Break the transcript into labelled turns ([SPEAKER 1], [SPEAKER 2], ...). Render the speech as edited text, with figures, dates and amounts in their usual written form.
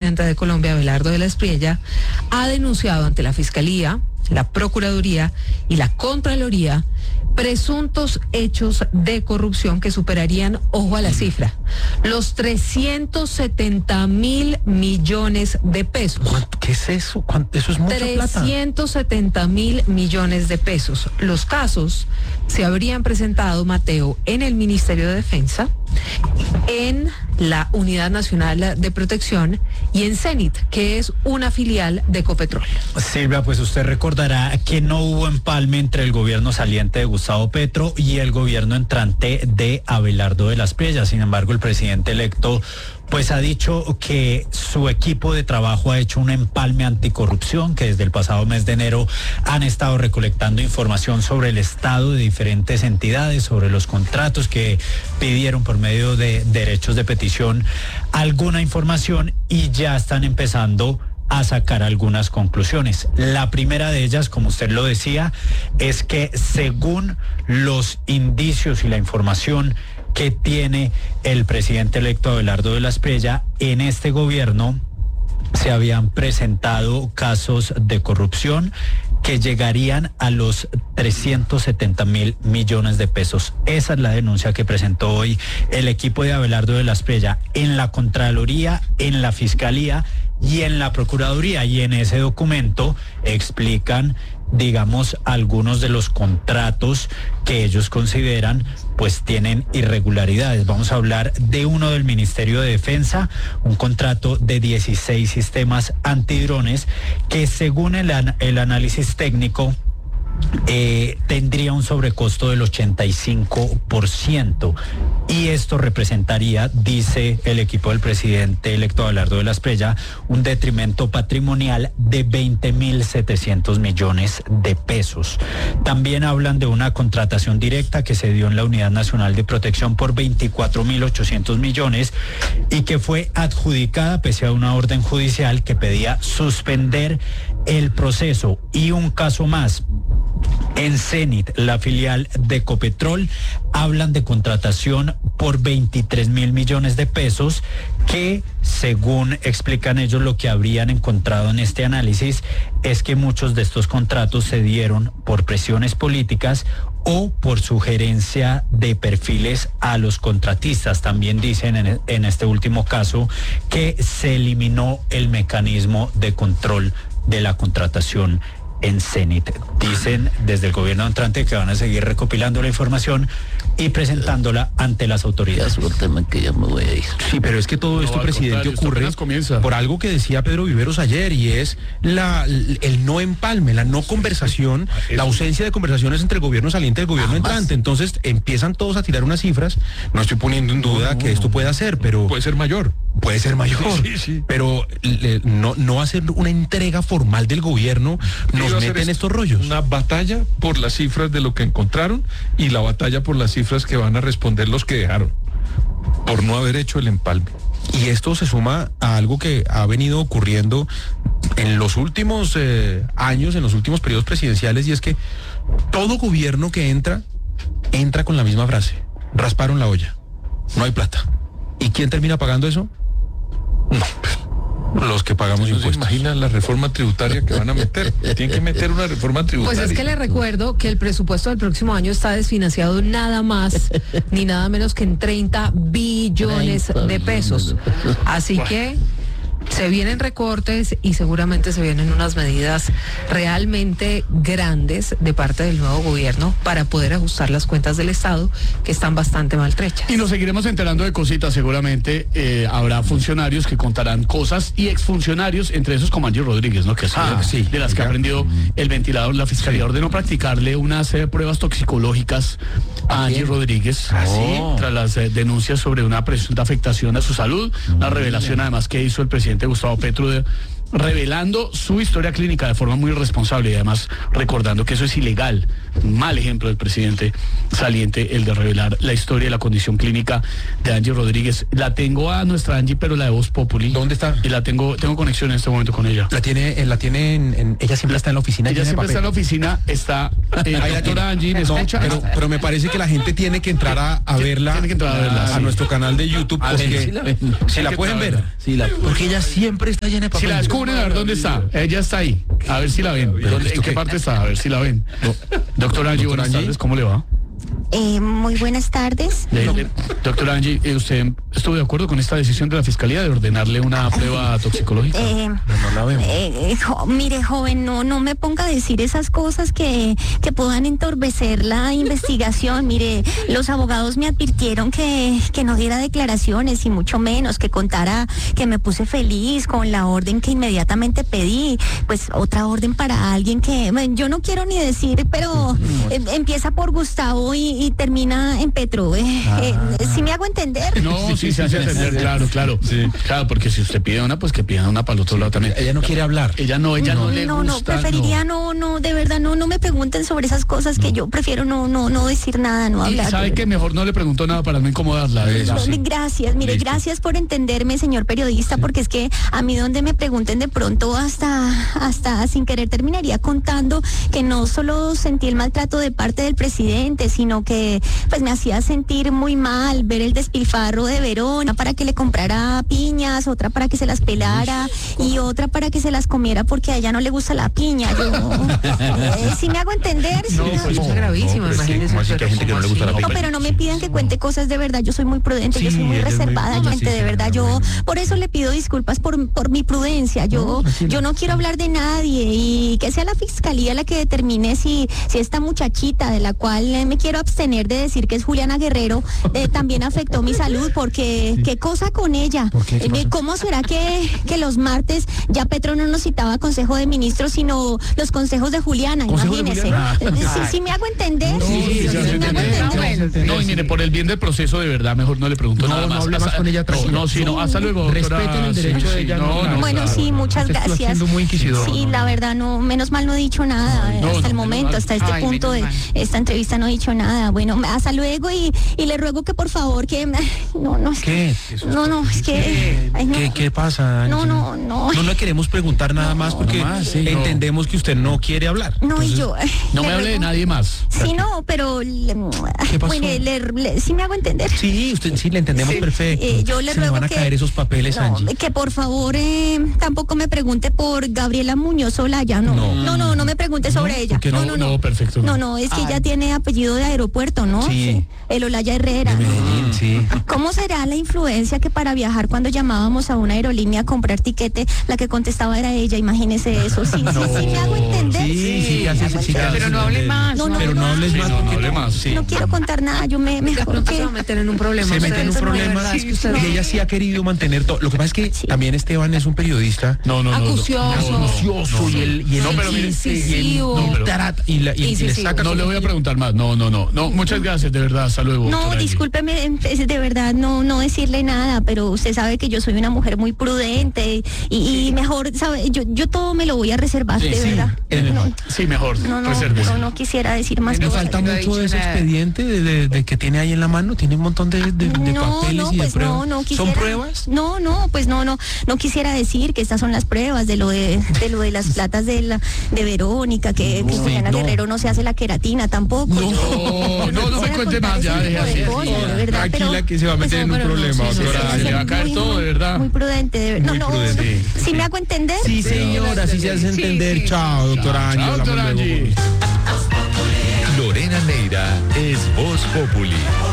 [SPEAKER 1] presidente de Colombia, Abelardo de la Espriella, ha denunciado ante la Fiscalía, la Procuraduría y la Contraloría presuntos hechos de corrupción que superarían, ojo a la cifra, los 370.000 millones de pesos.
[SPEAKER 2] ¿Qué es eso? Eso es mucha plata.
[SPEAKER 1] 370.000 millones de pesos. Los casos se habrían presentado, Mateo, en el Ministerio de Defensa, en la Unidad Nacional de Protección y en Cenit, que es una filial de Ecopetrol.
[SPEAKER 3] Silvia, pues usted recordará que no hubo empalme entre el gobierno saliente de Gustavo Petro y el gobierno entrante de Abelardo de la Espriella. Sin embargo, el presidente electo pues ha dicho que su equipo de trabajo ha hecho un empalme anticorrupción, que desde el pasado mes de enero han estado recolectando información sobre el estado de diferentes entidades, sobre los contratos que pidieron por medio de derechos de petición alguna información y ya están empezando a sacar algunas conclusiones. La primera de ellas, como usted lo decía, es que según los indicios y la información que tiene el presidente electo Abelardo de la Espriella, en este gobierno se habían presentado casos de corrupción que llegarían a los 370.000 millones de pesos. Esa es la denuncia que presentó hoy el equipo de Abelardo de la Espriella en la Contraloría, en la Fiscalía y en la Procuraduría. Y en ese documento explican, digamos, algunos de los contratos que ellos consideran pues tienen irregularidades. Vamos a hablar de uno del Ministerio de Defensa, un contrato de 16 sistemas antidrones que según el análisis técnico tendría un sobrecosto del 85%. Y esto representaría, dice el equipo del presidente electo Abelardo de la Espriella, un detrimento patrimonial de 20.700 millones de pesos. También hablan de una contratación directa que se dio en la Unidad Nacional de Protección por 24.800 millones y que fue adjudicada pese a una orden judicial que pedía suspender el proceso. Y un caso más. En Cenit, la filial de Ecopetrol, hablan de contratación por 23.000 millones de pesos que, según explican ellos, lo que habrían encontrado en este análisis es que muchos de estos contratos se dieron por presiones políticas o por sugerencia de perfiles a los contratistas. También dicen en este último caso que se eliminó el mecanismo de control de la contratación en Cenit. Dicen desde el gobierno entrante que van a seguir recopilando la información y presentándola ante las autoridades.
[SPEAKER 4] Que ya me voy a ir.
[SPEAKER 2] Sí, pero es que todo esto, presidente, ocurre por algo que decía Pedro Viveros ayer, y es el no empalme, la no conversación, la ausencia de conversaciones entre el gobierno saliente y el gobierno entrante. Entonces empiezan todos a tirar unas cifras. No estoy poniendo en duda que esto pueda ser, pero
[SPEAKER 5] puede ser mayor.
[SPEAKER 2] Puede ser mayor, sí. Pero no hacer una entrega formal del gobierno nos mete en estos rollos.
[SPEAKER 5] Una batalla por las cifras de lo que encontraron y la batalla por las cifras que van a responder los que dejaron por no haber hecho el empalme.
[SPEAKER 2] Y esto se suma a algo que ha venido ocurriendo en los últimos años, en los últimos periodos presidenciales, y es que todo gobierno que entra con la misma frase: rasparon la olla, no hay plata. ¿Y quién termina pagando eso? No, los que pagamos impuestos.
[SPEAKER 5] ¿Se imaginan la reforma tributaria que van a meter? Tienen que meter una reforma tributaria.
[SPEAKER 1] Pues es que le recuerdo que el presupuesto del próximo año está desfinanciado nada más ni nada menos que en 30 billones de pesos. Así que se vienen recortes y seguramente se vienen unas medidas realmente grandes de parte del nuevo gobierno para poder ajustar las cuentas del Estado, que están bastante maltrechas.
[SPEAKER 6] Y nos seguiremos enterando de cositas, seguramente habrá funcionarios que contarán cosas y exfuncionarios, entre esos como Angie Rodríguez, ¿no? Que es de las que ha aprendido el ventilador. La Fiscalía ordenó practicarle unas pruebas toxicológicas a Angie Rodríguez, tras las denuncias sobre una presunta afectación a su salud, una revelación además que hizo el presidente Gustavo Petro revelando su historia clínica de forma muy responsable y además recordando que eso es ilegal. Un mal ejemplo del presidente saliente, el de revelar la historia y la condición clínica de Angie Rodríguez. La tengo a nuestra Angie, pero la de Voz Populi.
[SPEAKER 2] ¿Dónde está?
[SPEAKER 6] Y tengo conexión en este momento con ella.
[SPEAKER 2] La tiene ella siempre está en la oficina.
[SPEAKER 6] Ella siempre está en la oficina, está la doctora Angie, ¿me escucha?
[SPEAKER 2] Pero me parece que la gente tiene que entrar a verla,
[SPEAKER 6] tiene que entrar a verla,
[SPEAKER 2] a nuestro canal de YouTube, porque si la pueden ver. Porque ella siempre está llena de papel.
[SPEAKER 6] Si la descubren, a ver dónde está. Ella está ahí. A ver si la ven. ¿En qué parte está? A ver si la ven. Doctora Angie, buenas tardes. ¿Cómo le va?
[SPEAKER 4] Muy buenas tardes.
[SPEAKER 6] Doctora Angie, ¿usted estuvo de acuerdo con esta decisión de la Fiscalía de ordenarle una prueba toxicológica?
[SPEAKER 2] No la vemos.
[SPEAKER 4] Mire, joven, no me ponga a decir esas cosas que puedan entorpecer la investigación. Mire, los abogados me advirtieron que no diera declaraciones y mucho menos que contara que me puse feliz con la orden que inmediatamente pedí. Pues otra orden para alguien que yo no quiero ni decir, pero empieza por Gustavo y termina en Petro. ¿Sí me hago entender?
[SPEAKER 6] No, sí se hace entender, claro. Sí. Claro, porque si usted pide una, pues que pida una para el otro lado también.
[SPEAKER 2] Ella no quiere hablar.
[SPEAKER 6] Ella no le gusta.
[SPEAKER 4] No, preferiría no, de verdad, no me pregunten sobre esas cosas que yo prefiero no decir nada, no hablar.
[SPEAKER 6] Y sabe que mejor no le pregunto nada para no incomodarla.
[SPEAKER 4] Gracias, mire, gracias por entenderme, señor periodista, porque es que a mí donde me pregunten de pronto hasta sin querer terminaría contando que no solo sentí el maltrato de parte del presidente, sino que pues me hacía sentir muy mal ver el despilfarro de Verón, para que le comprara piñas, otra para que se las pelara y otra para que se las comiera porque a ella no le gusta la piña. ¿Sí me hago entender?
[SPEAKER 1] No, pues es gravísimo, imagínese.
[SPEAKER 4] No, pero no me pidan que cuente cosas de verdad, yo soy muy prudente, yo soy muy reservada, gente, de verdad, yo por eso le pido disculpas por mi prudencia, yo no quiero hablar de nadie y que sea la fiscalía la que determine si esta muchachita de la cual me quiero abstener de decir que es Juliana Guerrero, también afectó mi salud, porque qué cosa con ella. ¿Cómo será que los martes ya Petro no nos citaba Consejo de Ministros, sino los consejos de Juliana? Imagínese. Sí me hago entender.
[SPEAKER 6] No, y mire, por el bien del proceso, de verdad, mejor no le pregunto nada más.
[SPEAKER 2] No hable más con ella.
[SPEAKER 6] Hasta luego.
[SPEAKER 2] Respeten el derecho de ella.
[SPEAKER 4] Bueno, sí, muchas gracias. Sí, la verdad, menos mal no he dicho nada hasta el momento, hasta este punto de esta entrevista no he dicho nada. Bueno, hasta luego y le ruego que por favor que
[SPEAKER 2] ¿Qué?
[SPEAKER 4] Es que
[SPEAKER 2] ¿Qué pasa, Angie?
[SPEAKER 4] No
[SPEAKER 2] le queremos preguntar nada más porque entendemos que usted no quiere hablar.
[SPEAKER 6] Entonces, no me hable de nadie más.
[SPEAKER 4] Sí, no, pero
[SPEAKER 2] ¿qué pasó?
[SPEAKER 4] ¿Sí me hago entender?
[SPEAKER 2] Sí, usted sí le entendemos perfecto.
[SPEAKER 4] Yo le
[SPEAKER 2] Se
[SPEAKER 4] ruego
[SPEAKER 2] me van a caer esos papeles, Angie.
[SPEAKER 4] Que por favor tampoco me pregunte por Gabriela Muñoz Olaya. No me pregunte sobre ella.
[SPEAKER 6] No, perfecto.
[SPEAKER 4] No, es que ella tiene apellido de aeropuerto, ¿no?
[SPEAKER 2] Sí.
[SPEAKER 4] El Olaya Herrera.
[SPEAKER 2] De Medellín, sí.
[SPEAKER 4] ¿Cómo será la influencia que para viajar cuando llamábamos a una aerolínea a comprar tiquete, la que contestaba era ella? Imagínese eso. Sí me hago entender.
[SPEAKER 2] Sí,
[SPEAKER 1] pero no hable más.
[SPEAKER 2] Pero no hables más.
[SPEAKER 6] No hable más.
[SPEAKER 4] No quiero contar nada, yo mejor que...
[SPEAKER 1] Se va a meter en un problema.
[SPEAKER 2] Se mete en un problema y ella sí ha querido mantener todo. Lo que pasa es que también Esteban es un periodista
[SPEAKER 1] acucioso
[SPEAKER 2] y el
[SPEAKER 1] incisivo
[SPEAKER 2] y le saca.
[SPEAKER 6] No le voy a preguntar más. No, muchas gracias, de verdad, hasta luego.
[SPEAKER 4] No, discúlpeme, de verdad, no decirle nada, pero usted sabe que yo soy una mujer muy prudente y mejor, sabe, yo todo me lo voy a reservar, de verdad.
[SPEAKER 6] Sí, mejor.
[SPEAKER 4] No quisiera decir más
[SPEAKER 2] cosas.
[SPEAKER 4] cosas.
[SPEAKER 2] ¿Le falta mucho de ese expediente de que tiene ahí en la mano? ¿Tiene un montón de papeles y de pruebas? ¿Son pruebas?
[SPEAKER 4] No quisiera decir que estas son las pruebas de lo de las platas de Verónica, que Juliana Guerrero no se hace la queratina tampoco.
[SPEAKER 6] No me cuente más, ya deje así.
[SPEAKER 2] Tranquila, que se va a meter en un problema.
[SPEAKER 6] Se le va a caer todo, de verdad.
[SPEAKER 4] Muy prudente, de verdad. ¿Sí me hago entender?
[SPEAKER 2] Sí, señora, sí se hace entender. Chao, doctora Angie.
[SPEAKER 6] Chao, doctora Angie.
[SPEAKER 7] Lorena Neira es Voz Populi.